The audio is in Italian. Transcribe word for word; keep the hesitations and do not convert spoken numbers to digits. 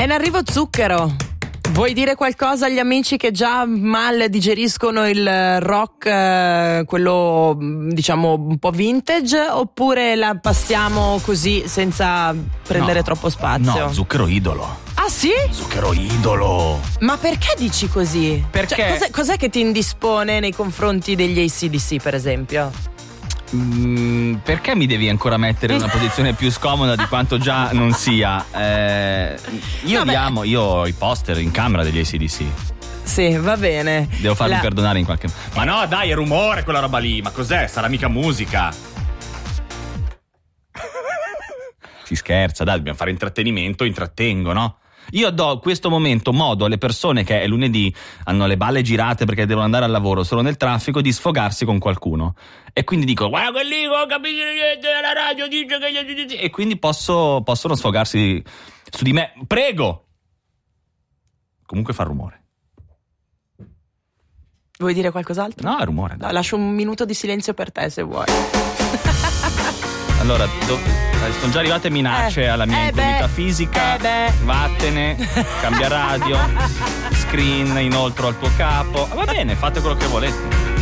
in arrivo Zucchero. Vuoi dire qualcosa agli amici che già mal digeriscono il rock, eh, quello diciamo un po' vintage, oppure la passiamo così senza prendere no, troppo spazio? No, Zucchero idolo. Ah sì? Zucchero idolo. Ma perché dici così? Perché? Cioè, cos'è, cos'è che ti indispone nei confronti degli A C D C, per esempio? Mm, perché mi devi ancora mettere in una posizione più scomoda di quanto già non sia? Eh, io Vabbè. vi amo, io ho i poster in camera degli A C D C. Sì, va bene. Devo farmi La... perdonare in qualche modo. Ma no, dai, è rumore quella roba lì. Ma cos'è? Sarà mica musica. Si scherza, dai, dobbiamo fare intrattenimento, intrattengo, no? Io do questo momento modo alle persone che è lunedì, hanno le balle girate perché devono andare al lavoro, sono nel traffico, di sfogarsi con qualcuno. E quindi dico, guarda che lì, non capisci niente, la radio dice che... E quindi posso, possono sfogarsi su di me. Prego! Comunque fa rumore. Vuoi dire qualcos'altro? No, è rumore. No, lascio un minuto di silenzio per te se vuoi. Allora, do, sono già arrivate minacce eh, alla mia eh incolumità beh, fisica. eh beh. Vattene, cambia radio, screen inoltre al tuo capo. Va bene, fate quello che volete.